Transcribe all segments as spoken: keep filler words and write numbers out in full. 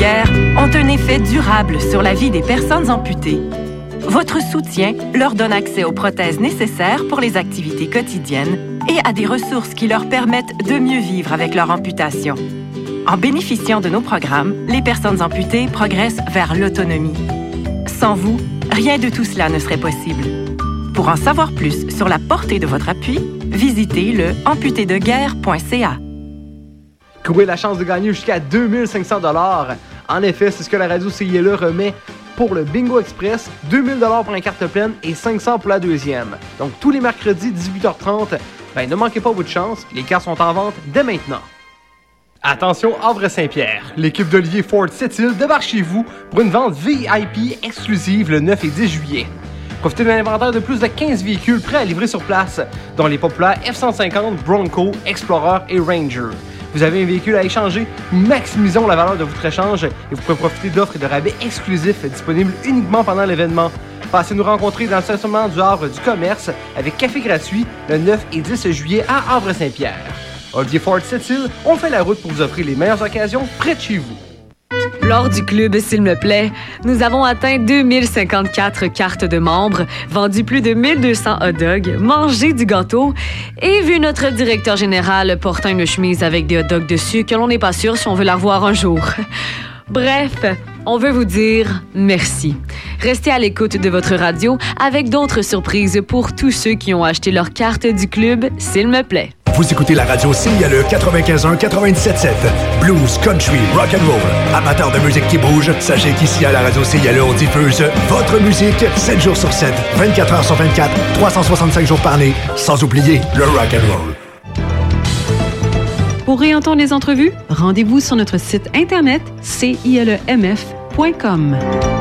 guerre ont un effet durable sur la vie des personnes amputées. Votre soutien leur donne accès aux prothèses nécessaires pour les activités quotidiennes et à des ressources qui leur permettent de mieux vivre avec leur amputation. En bénéficiant de nos programmes, les personnes amputées progressent vers l'autonomie. Sans vous, rien de tout cela ne serait possible. Pour en savoir plus sur la portée de votre appui, visitez le amputé de guerre point c a. Courez la chance de gagner jusqu'à deux mille cinq cents dollars. En effet, c'est ce que la radio C I L E remet pour le Bingo Express, deux mille dollars pour la carte pleine et cinq cents pour la deuxième. Donc tous les mercredis, dix-huit heures trente, ben, ne manquez pas votre chance, les cartes sont en vente dès maintenant. Attention, Havre-Saint-Pierre, l'équipe d'Olivier Ford Sept-Îles débarque chez vous pour une vente V I P exclusive le neuf et dix juillet. Profitez d'un inventaire de plus de quinze véhicules prêts à livrer sur place, dont les populaires F cent cinquante, Bronco, Explorer et Ranger. Vous avez un véhicule à échanger? Maximisons la valeur de votre échange et vous pourrez profiter d'offres et de rabais exclusifs disponibles uniquement pendant l'événement. Passez nous rencontrer dans le stationnement du Havre du Commerce avec café gratuit le neuf et dix juillet à Havre-Saint-Pierre. Olivier Ford Sept-Îles, on fait la route pour vous offrir les meilleures occasions près de chez vous. Lors du club S'il me plaît, nous avons atteint deux mille cinquante-quatre cartes de membres, vendu plus de mille deux cents hot dogs, mangé du gâteau et vu notre directeur général portant une chemise avec des hot dogs dessus que l'on n'est pas sûr si on veut la revoir un jour. Bref, on veut vous dire merci. Restez à l'écoute de votre radio avec d'autres surprises pour tous ceux qui ont acheté leur carte du club S'il me plaît. Vous écoutez la radio C I L E quatre-vingt-quinze un quatre-vingt-dix-sept sept. Blues, country, rock and roll. Amateurs de musique qui bouge, sachez qu'ici à la radio C I L E, on diffuse votre musique sept jours sur sept, vingt-quatre heures sur vingt-quatre, trois cent soixante-cinq jours par année, sans oublier le rock and roll. Pour réentendre les entrevues, rendez-vous sur notre site internet c i l e m f point com.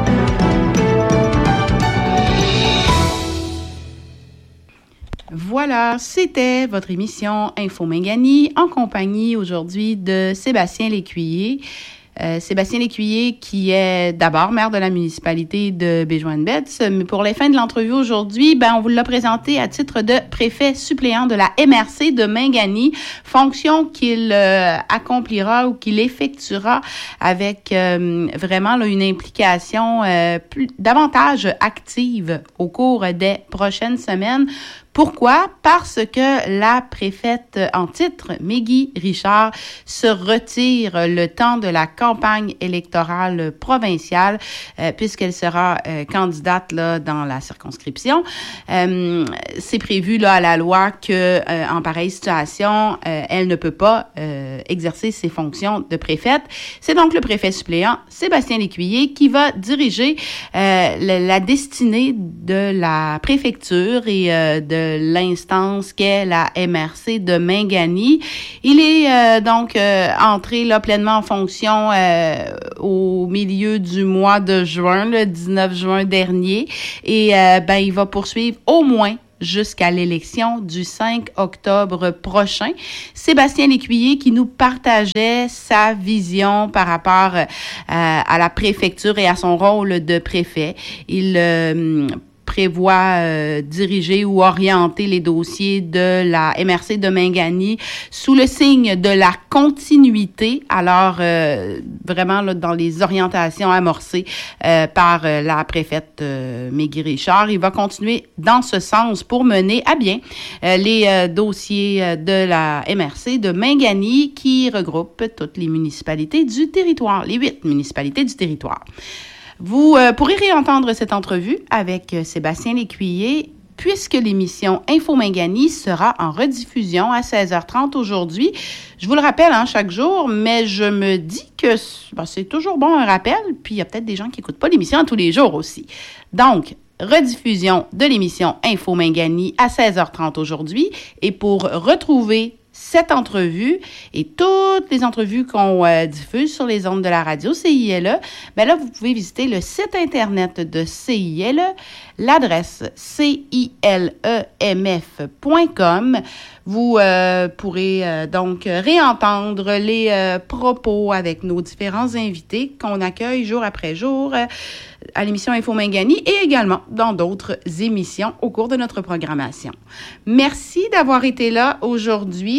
Voilà, c'était votre émission Info Mingani en compagnie aujourd'hui de Sébastien Lécuyer. Euh, Sébastien Lécuyer qui est d'abord maire de la municipalité de Béjoin-de-Betz, mais pour les fins de l'entrevue aujourd'hui, ben, on vous l'a présenté à titre de préfet suppléant de la M R C de Mingani, fonction qu'il euh, accomplira ou qu'il effectuera avec euh, vraiment là, une implication euh, plus, davantage active au cours des prochaines semaines. Pourquoi? Parce que la préfète en titre, Mégui Richard, se retire le temps de la campagne électorale provinciale euh, puisqu'elle sera euh, candidate là dans la circonscription. Euh, c'est prévu là à la loi que euh, en pareille situation, euh, elle ne peut pas euh, exercer ses fonctions de préfète. C'est donc le préfet suppléant Sébastien Lécuyer qui va diriger euh, la, la destinée de la préfecture et euh, de l'instance qu'est la M R C de Mingani. Il est euh, donc euh, entré là pleinement en fonction euh, au milieu du mois de juin, le dix-neuf juin dernier, et euh, ben il va poursuivre au moins jusqu'à l'élection du cinq octobre prochain. Sébastien Lécuyer qui nous partageait sa vision par rapport euh, à la préfecture et à son rôle de préfet. Il euh, prévoit euh, diriger ou orienter les dossiers de la M R C de Mingani sous le signe de la continuité. Alors, euh, vraiment, là, dans les orientations amorcées euh, par euh, la préfète euh, Mégui Richard, il va continuer dans ce sens pour mener à bien euh, les euh, dossiers de la M R C de Mingani qui regroupe toutes les municipalités du territoire, les huit municipalités du territoire. Vous euh, pourrez réentendre cette entrevue avec euh, Sébastien Lécuyer puisque l'émission Info Mingani sera en rediffusion à seize heures trente aujourd'hui. Je vous le rappelle hein, chaque jour, mais je me dis que ben, c'est toujours bon un rappel, puis il y a peut-être des gens qui n'écoutent pas l'émission tous les jours aussi. Donc, rediffusion de l'émission Info Mingani à seize heures trente aujourd'hui. Et pour retrouver cette entrevue et toutes les entrevues qu'on euh, diffuse sur les ondes de la radio C I L E, ben là, vous pouvez visiter le site Internet de C I L E, l'adresse c i l e m f point com. Vous euh, pourrez euh, donc réentendre les euh, propos avec nos différents invités qu'on accueille jour après jour euh, à l'émission Info Mingani et également dans d'autres émissions au cours de notre programmation. Merci d'avoir été là aujourd'hui.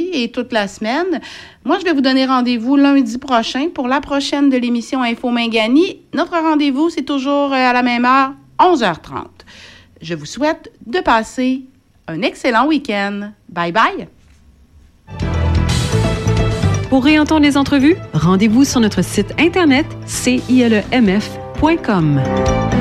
aujourd'hui et toute la semaine. Moi, je vais vous donner rendez-vous lundi prochain pour la prochaine de l'émission Info Mingani. Notre rendez-vous, c'est toujours à la même heure, onze heures trente. Je vous souhaite de passer un excellent week-end. Bye bye! Pour réentendre les entrevues, rendez-vous sur notre site internet c i l e m f point com.